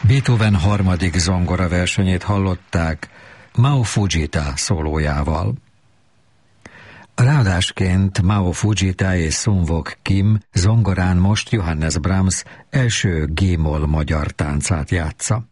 Beethoven harmadik zongora versenyét hallották Mao Fujita szólójával. Ráadásként Mao Fujita és Sun-Wook Kim zongorán most Johannes Brahms első G-moll magyar táncát játsza.